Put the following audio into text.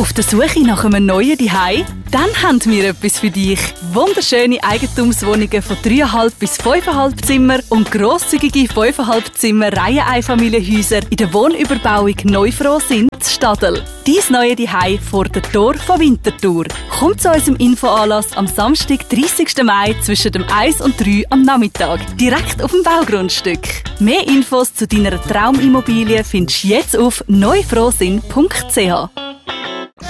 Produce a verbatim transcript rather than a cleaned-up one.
Auf der Suche nach einem neuen Zuhause? Dann haben wir etwas für dich. Wunderschöne Eigentumswohnungen von drei Komma fünf bis fünf Komma fünf Zimmer und grosszügige fünf Komma fünf Zimmer Reiheneinfamilienhäuser in der Wohnüberbauung Neufroh sind zu Stadl. Dein neue Zuhause vor der Tor von Winterthur. Komm zu unserem Infoanlass am Samstag, dreißigsten Mai zwischen dem eins und drei am Nachmittag. Direkt auf dem Baugrundstück. Mehr Infos zu deiner Traumimmobilie findest du jetzt auf neufrohsinn punkt c h.